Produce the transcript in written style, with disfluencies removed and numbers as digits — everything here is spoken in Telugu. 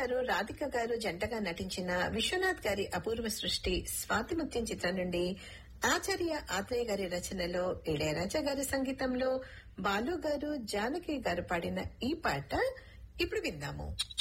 గారు రాధిక గారు జంటగా నటించిన విశ్వనాథ్ గారి అపూర్వ సృష్టి స్వాతిముత్యం చిత్రం నుండి ఆచార్య ఆత్రేయ గారి రచనలో ఇళయరాజా గారి సంగీతంలో బాలు గారు జానకి గారు పాడిన ఈ పాట ఇప్పుడు విందాము.